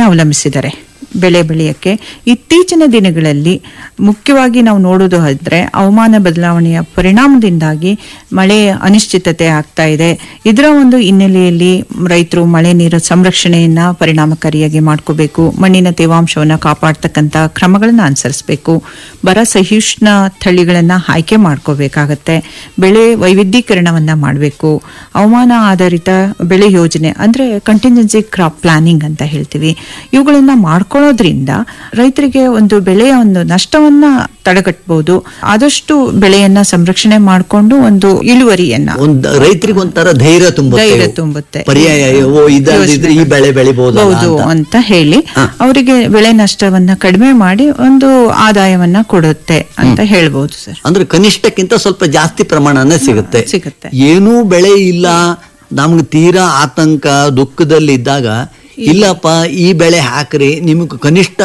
ಅವಲಂಬಿಸಿದ್ದಾರೆ ಬೆಳೆ ಬೆಳೆಯಕ್ಕೆ. ಇತ್ತೀಚಿನ ದಿನಗಳಲ್ಲಿ ಮುಖ್ಯವಾಗಿ ನಾವು ನೋಡೋದು ಆದ್ರೆ ಹವಾಮಾನ ಬದಲಾವಣೆಯ ಪರಿಣಾಮದಿಂದಾಗಿ ಮಳೆ ಅನಿಶ್ಚಿತತೆ ಆಗ್ತಾ ಇದೆ. ಇದರ ಒಂದು ಹಿನ್ನೆಲೆಯಲ್ಲಿ ರೈತರು ಮಳೆ ನೀರು ಸಂರಕ್ಷಣೆಯನ್ನ ಪರಿಣಾಮಕಾರಿಯಾಗಿ ಮಾಡ್ಕೋಬೇಕು, ಮಣ್ಣಿನ ತೇವಾಂಶವನ್ನ ಕಾಪಾಡ್ತಕ್ಕಂಥ ಕ್ರಮಗಳನ್ನ ಅನುಸರಿಸಬೇಕು, ಬರ ಸಹಿಷ್ಣ ತಳಿಗಳನ್ನ ಆಯ್ಕೆ ಮಾಡ್ಕೋಬೇಕಾಗತ್ತೆ, ಬೆಳೆ ವೈವಿಧ್ಯೀಕರಣವನ್ನ ಮಾಡಬೇಕು, ಹವಾಮಾನ ಆಧಾರಿತ ಬೆಳೆ ಯೋಜನೆ ಅಂದ್ರೆ ಕಂಟಿಂಜೆನ್ಸಿ ಕ್ರಾಪ್ ಪ್ಲಾನಿಂಗ್ ಅಂತ ಹೇಳ್ತೀವಿ. ಇವುಗಳನ್ನ ಮಾಡ್ಕೊಳ್ಳೋದ್ರಿಂದ ರೈತರಿಗೆ ಒಂದು ಬೆಳೆಯ ಒಂದು ನಷ್ಟವನ್ನ ತಡೆಗಟ್ಟಬಹುದು. ಆದಷ್ಟು ಬೆಳೆಯನ್ನ ಸಂರಕ್ಷಣೆ ಮಾಡಿಕೊಂಡು ಒಂದು ಇಳುವರಿಯನ್ನ ರೈತರಿಗೆ ಒಂಥರ ಧೈರ್ಯ ತುಂಬುತ್ತೆ, ಪರ್ಯಾಯ ಈ ಬೆಳೆ ಬೆಳಿಬಹುದು ಅಂತ ಹೇಳಿ ಅವರಿಗೆ ಬೆಳೆ ನಷ್ಟವನ್ನ ಕಡಿಮೆ ಮಾಡಿ ಒಂದು ಆದಾಯವನ್ನ ಕೊಡುತ್ತೆ ಅಂತ ಹೇಳ್ಬಹುದು ಸರ್. ಅಂದ್ರೆ ಕನಿಷ್ಠಕ್ಕಿಂತ ಸ್ವಲ್ಪ ಜಾಸ್ತಿ ಪ್ರಮಾಣನೇ ಸಿಗುತ್ತೆ. ಏನೂ ಬೆಳೆ ಇಲ್ಲ, ನಮ್ಗೆ ತೀರಾ ಆತಂಕ ದುಃಖದಲ್ಲಿ ಇದ್ದಾಗ ಇಲ್ಲಪ್ಪ ಈ ಬೆಳೆ ಹಾಕ್ರಿ, ನಿಮಗೆ ಕನಿಷ್ಠ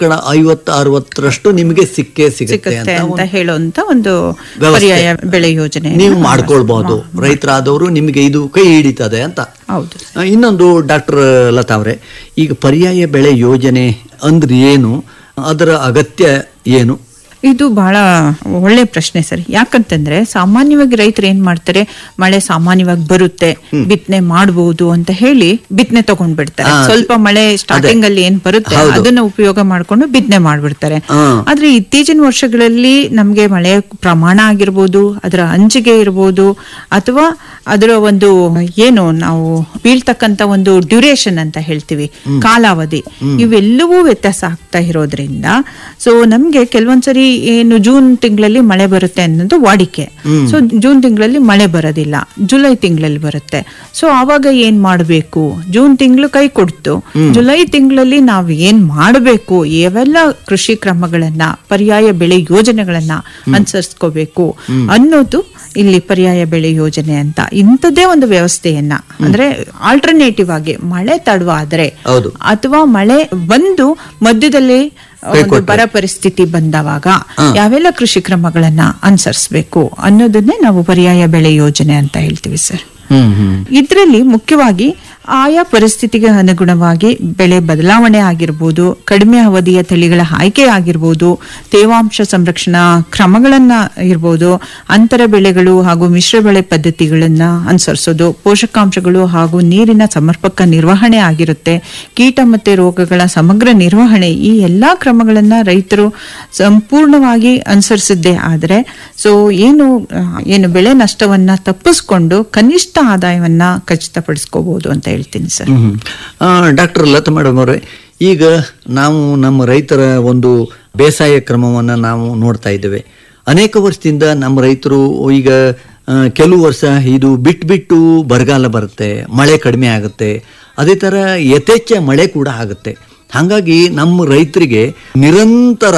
50-60% ನಿಮಗೆ ಸಿಗುತ್ತೆ ಅಂತ ಹೇಳುವಂತ ಒಂದು ಪರ್ಯಾಯ ಬೆಳೆ ಯೋಜನೆ ನೀವು ಮಾಡ್ಕೊಳ್ಬಹುದು. ರೈತರಾದವರು ನಿಮಗೆ ಇದು ಕೈ ಹಿಡಿತದೆ ಅಂತ. ಇನ್ನೊಂದು ಡಾಕ್ಟರ್ ಲತಾ ಅವರೇ, ಈಗ ಪರ್ಯಾಯ ಬೆಳೆ ಯೋಜನೆ ಅಂದ್ರೆ ಏನು, ಅದರ ಅಗತ್ಯ ಏನು? ಇದು ಬಹಳ ಒಳ್ಳೆ ಪ್ರಶ್ನೆ ಸರ್. ಯಾಕಂತಂದ್ರೆ ಸಾಮಾನ್ಯವಾಗಿ ರೈತರು ಏನ್ ಮಾಡ್ತಾರೆ, ಮಳೆ ಸಾಮಾನ್ಯವಾಗಿ ಬರುತ್ತೆ ಬಿತ್ತನೆ ಮಾಡಬಹುದು ಅಂತ ಹೇಳಿ ಬಿತ್ತನೆ ತಗೊಂಡ್ಬಿಡ್ತಾರೆ. ಸ್ವಲ್ಪ ಮಳೆ ಸ್ಟಾರ್ಟಿಂಗ್ ಅಲ್ಲಿ ಏನ್ ಬರುತ್ತೆ ಅದನ್ನ ಉಪಯೋಗ ಮಾಡ್ಕೊಂಡು ಬಿತ್ತನೆ ಮಾಡ್ಬಿಡ್ತಾರೆ. ಆದ್ರೆ ಇತ್ತೀಚಿನ ವರ್ಷಗಳಲ್ಲಿ ನಮ್ಗೆ ಮಳೆ ಪ್ರಮಾಣ ಆಗಿರ್ಬೋದು, ಅದರ ಹಂಚಿಕೆ ಇರ್ಬೋದು, ಅಥವಾ ಅದರ ಒಂದು ಏನು ನಾವು ಬೀಳ್ತಕ್ಕಂತ ಒಂದು ಡ್ಯೂರೇಷನ್ ಅಂತ ಹೇಳ್ತೀವಿ, ಕಾಲಾವಧಿ, ಇವೆಲ್ಲವೂ ವ್ಯತ್ಯಾಸ ಆಗ್ತಾ ಇರೋದ್ರಿಂದ ಸೊ ನಮ್ಗೆ ಕೆಲವೊಂದ್ಸರಿ ಏನು ಜೂನ್ ತಿಂಗಳಲ್ಲಿ ಮಳೆ ಬರುತ್ತೆ ಅನ್ನೋದು ವಾಡಿಕೆ. ಸೊ ಜೂನ್ ತಿಂಗಳಲ್ಲಿ ಮಳೆ ಬರೋದಿಲ್ಲ, ಜುಲೈ ತಿಂಗಳಲ್ಲಿ ಬರುತ್ತೆ. ಸೊ ಆವಾಗ ಏನ್ ಮಾಡ್ಬೇಕು, ಜೂನ್ ತಿಂಗಳು ಕೈ ಕೊಡ್ತು, ಜುಲೈ ತಿಂಗಳಲ್ಲಿ ನಾವ್ ಏನ್ ಮಾಡ್ಬೇಕು, ಯಾವೆಲ್ಲ ಕೃಷಿ ಕ್ರಮಗಳನ್ನ ಪರ್ಯಾಯ ಬೆಳೆ ಯೋಜನೆಗಳನ್ನ ಅನುಸರಿಸ್ಕೋಬೇಕು ಅನ್ನೋದು ಇಲ್ಲಿ ಪರ್ಯಾಯ ಬೆಳೆ ಯೋಜನೆ ಅಂತ. ಇಂಥದ್ದೇ ಒಂದು ವ್ಯವಸ್ಥೆಯನ್ನ ಅಂದ್ರೆ ಆಲ್ಟರ್ನೇಟಿವ್ ಆಗಿ ಮಳೆ ತಡವಾದ್ರೆ ಅಥವಾ ಮಳೆ ಬಂದು ಮಧ್ಯದಲ್ಲಿ ಬರ ಪರಿಸ್ಥಿತಿ ಬಂದವಾಗ ಯಾವೆಲ್ಲ ಕೃಷಿ ಕ್ರಮಗಳನ್ನ ಅನುಸರಿಸಬೇಕು ಅನ್ನೋದನ್ನೇ ನಾವು ಪರ್ಯಾಯ ಬೆಳೆ ಯೋಜನೆ ಅಂತ ಹೇಳ್ತೀವಿ ಸರ್. ಇದರಲ್ಲಿ ಮುಖ್ಯವಾಗಿ ಆಯಾ ಪರಿಸ್ಥಿತಿಗೆ ಅನುಗುಣವಾಗಿ ಬೆಳೆ ಬದಲಾವಣೆ ಆಗಿರ್ಬೋದು, ಕಡಿಮೆ ಅವಧಿಯ ತಳಿಗಳ ಆಯ್ಕೆ ಆಗಿರ್ಬೋದು, ತೇವಾಂಶ ಸಂರಕ್ಷಣಾ ಕ್ರಮಗಳನ್ನ ಇರ್ಬೋದು, ಅಂತರ ಬೆಳೆಗಳು ಹಾಗೂ ಮಿಶ್ರ ಬೆಳೆ ಪದ್ಧತಿಗಳನ್ನ ಅನುಸರಿಸೋದು, ಪೋಷಕಾಂಶಗಳು ಹಾಗೂ ನೀರಿನ ಸಮರ್ಪಕ ನಿರ್ವಹಣೆ ಆಗಿರುತ್ತೆ, ಕೀಟ ಮತ್ತೆ ರೋಗಗಳ ಸಮಗ್ರ ನಿರ್ವಹಣೆ, ಈ ಎಲ್ಲಾ ಕ್ರಮಗಳನ್ನ ರೈತರು ಸಂಪೂರ್ಣವಾಗಿ ಅನುಸರಿಸಿದ್ದೇ ಆದ್ರೆ ಸೊ ಏನು ಬೆಳೆ ನಷ್ಟವನ್ನ ತಪ್ಪಿಸ್ಕೊಂಡು ಕನಿಷ್ಠ ಆದಾಯವನ್ನ ಖಚಿತಪಡಿಸ್ಕೋಬಹುದು ಅಂತ ಹೇಳ್ತೀನಿ ಸರ್. ಡಾಕ್ಟರ್ ಲತಾ ಮೇಡಮ್ ಅವರೇ, ಈಗ ನಾವು ನಮ್ಮ ರೈತರ ಒಂದು ಬೇಸಾಯ ಕ್ರಮವನ್ನು ನಾವು ನೋಡ್ತಾ ಇದ್ದೇವೆ. ಅನೇಕ ವರ್ಷದಿಂದ ನಮ್ಮ ರೈತರು ಈಗ ಕೆಲವು ವರ್ಷ ಇದು ಬಿಟ್ಟು ಬರಗಾಲ ಬರುತ್ತೆ, ಮಳೆ ಕಡಿಮೆ ಆಗುತ್ತೆ, ಅದೇ ಥರ ಯಥೇಚ್ಛ ಮಳೆ ಕೂಡ ಆಗುತ್ತೆ. ಹಾಗಾಗಿ ನಮ್ಮ ರೈತರಿಗೆ ನಿರಂತರ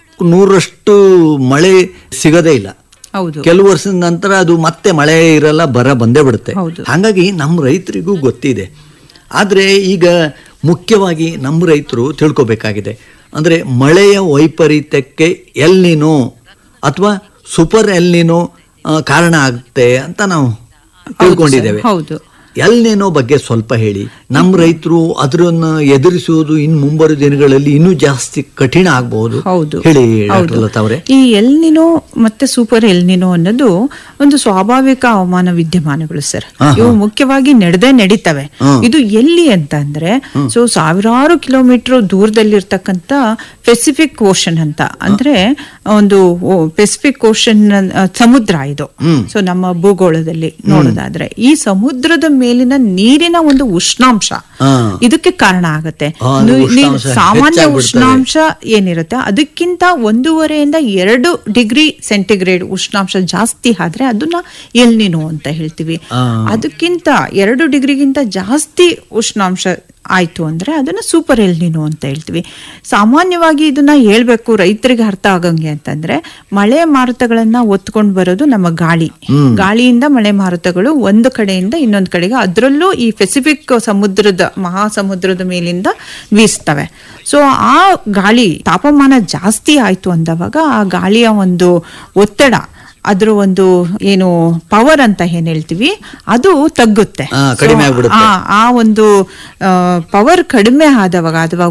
100% ಮಳೆ ಸಿಗದೇ ಇಲ್ಲ. ಕೆಲವು ವರ್ಷದ ನಂತರ ಅದು ಮತ್ತೆ ಮಳೆ ಇರಲ್ಲ, ಬರ ಬಂದೇ ಬಿಡುತ್ತೆ. ಹಾಗಾಗಿ ನಮ್ಮ ರೈತರಿಗೂ ಗೊತ್ತಿದೆ. ಆದರೆ ಈಗ ಮುಖ್ಯವಾಗಿ ನಮ್ಮ ರೈತರು ತಿಳ್ಕೊಬೇಕಾಗಿದೆ, ಅಂದರೆ ಮಳೆಯ ವೈಪರೀತ್ಯಕ್ಕೆ ಎಲ್ ನೀನೋ ಅಥವಾ ಸೂಪರ್ ಎಲ್ ನೀನೋ ಕಾರಣ ಆಗುತ್ತೆ ಅಂತ ನಾವು ತಿಳ್ಕೊಂಡಿದ್ದೇವೆ. ಎಲ್ ನೀನೋ ಬಗ್ಗೆ ಸ್ವಲ್ಪ ಹೇಳಿ. ನಮ್ಮ ರೈತರು ಅದರನ್ನ ಎದುರಿಸುವುದು ಇನ್ನು ಮುಂಬರುವ ದಿನಗಳಲ್ಲಿ ಇನ್ನೂ ಜಾಸ್ತಿ ಕಠಿಣ ಆಗಬಹುದು. ಹೇಳಿ ಲತಾ ಅವರೇ. ಈ ಎಲ್ ನೀನೋ ಮತ್ತೆ ಸೂಪರ್ ಎಲ್ ನೀನೋ ಅನ್ನೋದು ಒಂದು ಸ್ವಾಭಾವಿಕ ಹವಾಮಾನ ವಿದ್ಯಮಾನಗಳು ಸರ್. ಇವು ಮುಖ್ಯವಾಗಿ ನಡೀತವೆ. ಇದು ಎಲ್ಲಿ ಅಂತ ಅಂದ್ರೆ ಸೊ ಸಾವಿರಾರು ಕಿಲೋಮೀಟರ್ ದೂರದಲ್ಲಿರ್ತಕ್ಕಂಥ ಪೆಸಿಫಿಕ್ ಓಷನ್ ಅಂತ, ಅಂದ್ರೆ ಒಂದು ಪೆಸಿಫಿಕ್ ಓಷನ್ ಸಮುದ್ರ ಇದು. ಸೊ ನಮ್ಮ ಭೂಗೋಳದಲ್ಲಿ ನೋಡೋದಾದ್ರೆ ಈ ಸಮುದ್ರದ ಮೇಲಿನ ನೀರಿನ ಒಂದು ಉಷ್ಣಾಂಶ ಇದಕ್ಕೆ ಕಾರಣ ಆಗುತ್ತೆ. ಸಾಮಾನ್ಯ ಉಷ್ಣಾಂಶ ಏನಿರುತ್ತೆ ಅದಕ್ಕಿಂತ 1.5 to 2 ಡಿಗ್ರಿ ಸೆಂಟಿಗ್ರೇಡ್ ಉಷ್ಣಾಂಶ ಜಾಸ್ತಿ ಆದ್ರೆ ಅದನ್ನ ಎಲ್ ನೀನೋ ಅಂತ ಹೇಳ್ತೀವಿ. ಅದಕ್ಕಿಂತ 2 ಡಿಗ್ರಿಗಿಂತ ಜಾಸ್ತಿ ಉಷ್ಣಾಂಶ ಆಯ್ತು ಅಂದ್ರೆ ಅದನ್ನ ಸೂಪರ್ ಎಲ್ ನೀನೋ ಅಂತ ಹೇಳ್ತೀವಿ. ಸಾಮಾನ್ಯವಾಗಿ ಇದನ್ನ ಹೇಳ್ಬೇಕು ರೈತರಿಗೆ ಅರ್ಥ ಆಗಂಗೆ ಅಂತಂದ್ರೆ, ಮಳೆ ಮಾರುತಗಳನ್ನ ಒತ್ಕೊಂಡು ಬರೋದು ನಮ್ಮ ಗಾಳಿಯಿಂದ ಮಳೆ ಮಾರುತಗಳು ಒಂದು ಕಡೆಯಿಂದ ಇನ್ನೊಂದು ಕಡೆಗೆ, ಅದರಲ್ಲೂ ಈ ಪೆಸಿಫಿಕ್ ಮಹಾಸಮುದ್ರದ ಮೇಲಿಂದ ಬೀಸ್ತವೆ. ಸೊ ಆ ಗಾಳಿ ತಾಪಮಾನ ಜಾಸ್ತಿ ಆಯ್ತು ಅಂದವಾಗ ಆ ಗಾಳಿಯ ಒಂದು ಒತ್ತಡ, ಅದ್ರ ಒಂದು ಏನು ಪವರ್ ಅಂತ ಏನ್ ಹೇಳ್ತೀವಿ ಅದು ತಗ್ಗುತ್ತೆ. ಆ ಒಂದು ಪವರ್ ಕಡಿಮೆ ಆದವಾಗ ಅಥವಾ